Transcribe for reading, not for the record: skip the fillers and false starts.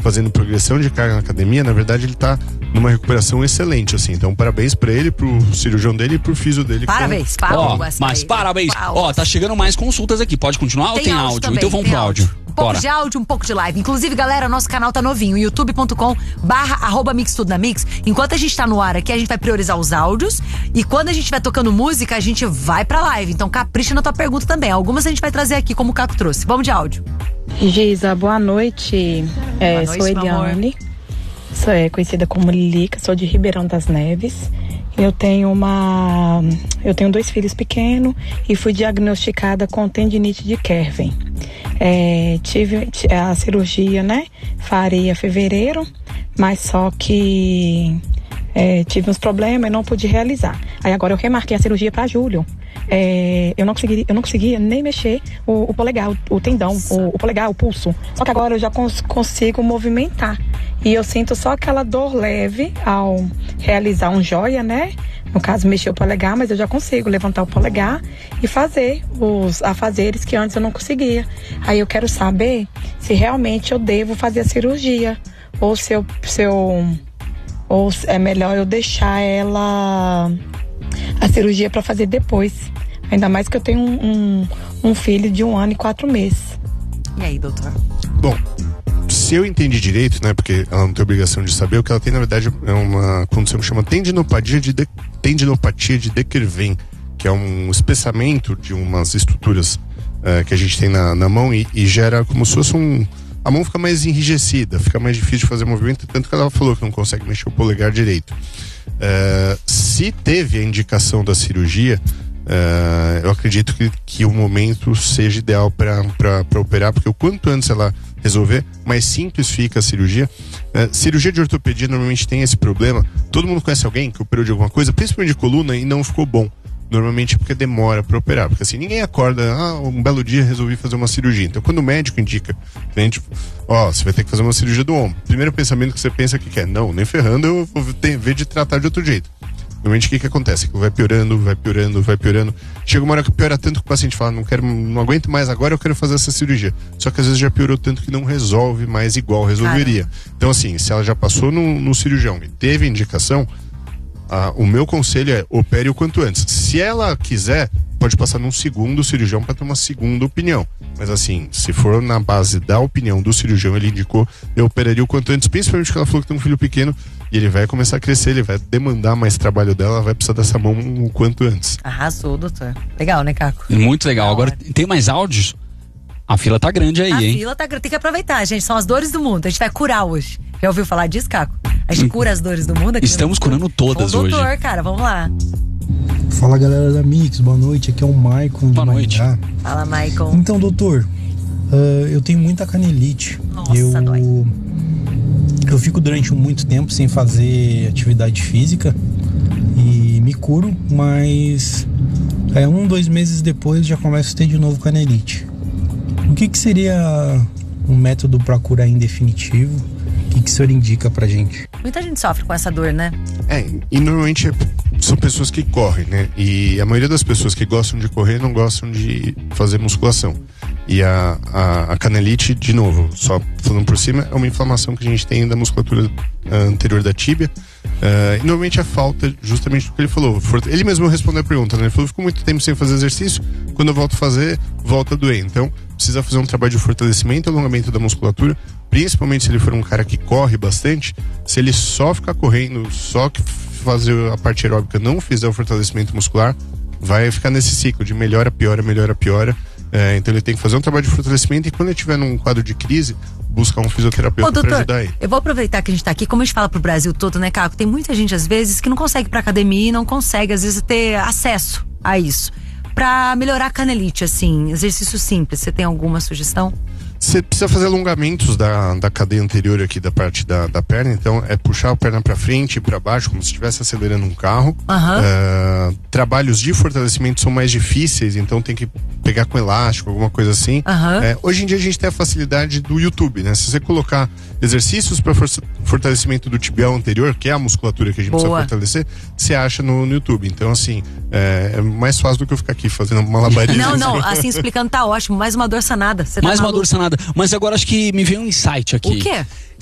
fazendo progressão de carga na academia, na verdade ele tá numa recuperação excelente, assim. Então, parabéns pra ele, pro cirurgião dele e pro físio dele. Parabéns, parabéns. Ó, tá chegando mais consultas aqui. Pode continuar ou tem áudio? Também, então vamos pro áudio. Um pouco de áudio, um pouco de live. Inclusive, galera, nosso canal tá novinho, youtube.com/mixtudonamix. Enquanto a gente tá no ar aqui, a gente vai priorizar os áudios. E quando a gente vai tocando música, a gente vai pra live. Então capricha na tua pergunta também. Algumas a gente vai trazer aqui, como o Caco trouxe. Vamos de áudio. Giza, boa noite. Boa noite, sou Eliane. Sou conhecida como Lilica, sou de Ribeirão das Neves. Eu tenho 2 filhos pequenos e fui diagnosticada com tendinite de Kerven. Tive a cirurgia, né? Faria em fevereiro, mas só que tive uns problemas e não pude realizar. Aí agora eu remarquei a cirurgia para julho. Eu não conseguia nem mexer o polegar, o tendão, o polegar, o pulso. Só que agora eu já consigo movimentar. E eu sinto só aquela dor leve ao realizar um joia, né? No caso, mexer o polegar, mas eu já consigo levantar o polegar e fazer os afazeres que antes eu não conseguia. Aí eu quero saber se realmente eu devo fazer a cirurgia ou ou é melhor eu deixar a cirurgia para fazer depois. Ainda mais que eu tenho um filho de 1 ano e 4 meses. E aí, doutor? Bom, se eu entendi direito, né, porque ela não tem obrigação de saber, o que ela tem, na verdade, é uma condição que chama tendinopatia de De Quervain, que é um espessamento de umas estruturas que a gente tem na mão e gera como se fosse a mão fica mais enrijecida, fica mais difícil de fazer movimento, tanto que ela falou que não consegue mexer o polegar direito. Se teve a indicação da cirurgia, eu acredito que o momento seja ideal para operar, porque o quanto antes ela resolver, mais simples fica a cirurgia. Cirurgia de ortopedia normalmente tem esse problema. Todo mundo conhece alguém que operou de alguma coisa, principalmente de coluna, e não ficou bom. Normalmente é porque demora para operar, porque assim, ninguém acorda, um belo dia resolvi fazer uma cirurgia. Então quando o médico indica, você vai ter que fazer uma cirurgia do ombro, primeiro pensamento que você pensa que quer, não, nem ferrando, eu vou ver de tratar de outro jeito. Normalmente o que acontece? Que vai piorando. Chega uma hora que piora tanto que o paciente fala, não aguento mais agora, eu quero fazer essa cirurgia. Só que às vezes já piorou tanto que não resolve mais igual resolveria. Então assim, se ela já passou no cirurgião e teve indicação, o meu conselho é opere o quanto antes. Se ela quiser, pode passar num segundo cirurgião para ter uma segunda opinião. Mas assim, se for na base da opinião do cirurgião, ele indicou, eu operaria o quanto antes, principalmente porque ela falou que tem um filho pequeno e ele vai começar a crescer, ele vai demandar mais trabalho dela, vai precisar dessa mão o quanto antes. Arrasou, doutor. Legal, né, Caco? Muito legal. Agora, tem mais áudios? A fila tá grande aí, hein? A fila tá grande, tem que aproveitar, gente. São as dores do mundo. A gente vai curar hoje. Já ouviu falar disso, Caco? A gente cura as dores do mundo aqui. Estamos curando todas hoje. Doutor, cara, vamos lá. Fala, galera da Mix, boa noite. Aqui é o Maicon de Maringá. Fala, Maicon. Então, doutor, eu tenho muita canelite. Nossa, dói. Eu fico durante muito tempo sem fazer atividade física e me curo, mas 1-2 meses depois já começo a ter de novo canelite. O que seria um método para curar em definitivo? O que o senhor indica pra gente? Muita gente sofre com essa dor, né? E normalmente são pessoas que correm, né? E a maioria das pessoas que gostam de correr não gostam de fazer musculação. E a canelite, de novo, só falando por cima, é uma inflamação que a gente tem da musculatura anterior da tíbia. E normalmente a falta, justamente do que ele falou. Ele mesmo respondeu a pergunta, né? Ele falou, fico muito tempo sem fazer exercício, quando eu volto a fazer, volta a doer. Então, precisa fazer um trabalho de fortalecimento e alongamento da musculatura, principalmente se ele for um cara que corre bastante. Se ele só ficar correndo, só que fazer a parte aeróbica, não fizer o fortalecimento muscular, vai ficar nesse ciclo de melhora, piora, melhora, piora. Então ele tem que fazer um trabalho de fortalecimento e quando ele estiver num quadro de crise, buscar um fisioterapeuta para ajudar ele. Eu vou aproveitar que a gente tá aqui, como a gente fala pro Brasil todo, né, Caco? Tem muita gente, às vezes, que não consegue ir pra academia e não consegue, às vezes, ter acesso a isso. Pra melhorar a canelite, assim, exercício simples, você tem alguma sugestão? Você precisa fazer alongamentos da cadeia anterior aqui, da parte da perna. Então, é puxar a perna pra frente e pra baixo, como se estivesse acelerando um carro. Trabalhos de fortalecimento são mais difíceis, então tem que pegar com elástico, alguma coisa assim. Hoje em dia a gente tem a facilidade do YouTube, né? Se você colocar exercícios para fortalecimento do tibial anterior, que é a musculatura que a gente precisa fortalecer, você acha no YouTube. Então, assim, é mais fácil do que eu ficar aqui fazendo malabarismo. Não, assim, explicando tá ótimo. Mais uma dor sanada. Mais uma dor sanada. Mas agora acho que me veio um insight aqui. O quê?